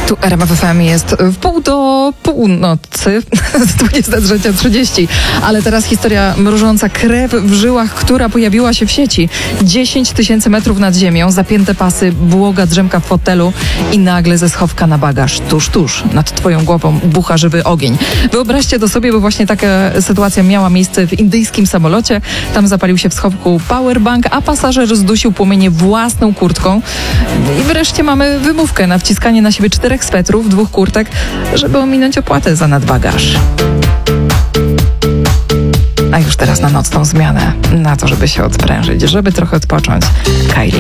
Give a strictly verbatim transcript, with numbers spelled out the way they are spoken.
Tu R M F F M jest w pół do północy, dwudziesta trzecia trzydzieści. Ale teraz historia mrożąca krew w żyłach, która pojawiła się w sieci. dziesięć tysięcy metrów nad ziemią, zapięte pasy, błoga drzemka w fotelu i nagle ze schowka na bagaż, tuż, tuż, nad twoją głową bucha żywy ogień. Wyobraźcie to sobie, bo właśnie taka sytuacja miała miejsce w indyjskim samolocie. Tam zapalił się w schowku powerbank, a pasażer zdusił płomienie własną kurtką. I wreszcie mamy wymówkę na wciskanie na siebie czterech swetrów, dwóch kurtek, żeby ominąć opłatę za nadbagaż. A już teraz na nocną zmianę, na to, żeby się odprężyć, żeby trochę odpocząć. Kylie.